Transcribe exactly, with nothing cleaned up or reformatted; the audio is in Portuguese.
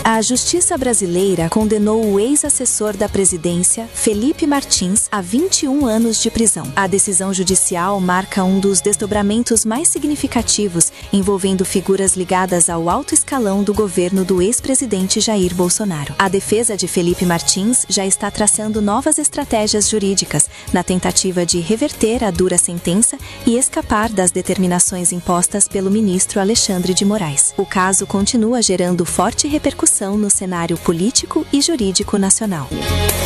A Justiça brasileira condenou o ex-assessor da presidência, Felipe Martins, a vinte e um anos de prisão. A decisão judicial marca um dos desdobramentos mais significativos envolvendo figuras ligadas ao alto escalão do governo do ex-presidente Jair Bolsonaro. A defesa de Felipe Martins já está traçando novas estratégias jurídicas na tentativa de reverter a dura sentença e escapar das determinações impostas pelo ministro Alexandre de Moraes. O caso continua gerando forte repercussão no cenário político e jurídico nacional.